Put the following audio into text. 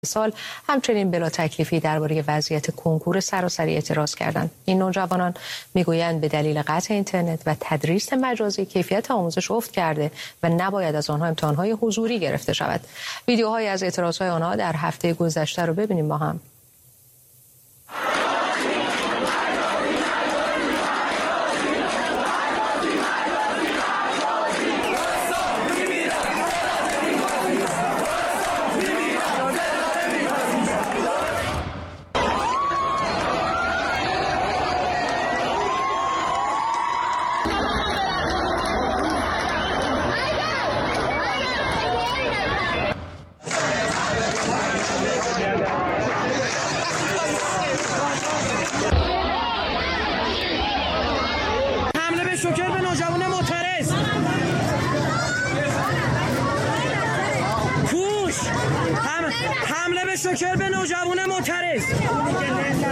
سال همچنین بلا تکلیفی درباره وضعیت کنکور سراسری اعتراض کردند. این نوجوانان میگویند به دلیل قطع اینترنت و تدریس مجازی کیفیت آموزش افت کرده و نباید از آنها امتحانهای حضوری گرفته شود. ویدیوهایی از اعتراضهای آنها در هفته گذشته رو ببینیم با هم. شوکر به نوجوان معترض کوش حمله به شوکر به نوجوان معترض